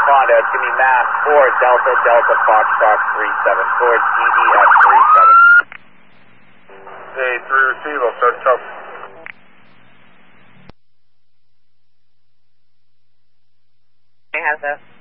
Conda, give me mass 4 Delta Delta Foxtrot 374 DDF 37. Hey, 3 receive, I'll start top. Has that.